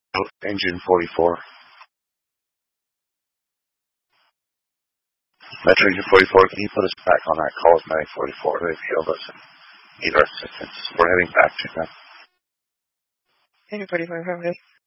Engine 44. Metro Engine 44, can you put us back on that call with Medic 44? They've healed us and need our assistance. We're heading back to them. Engine 44, how are they?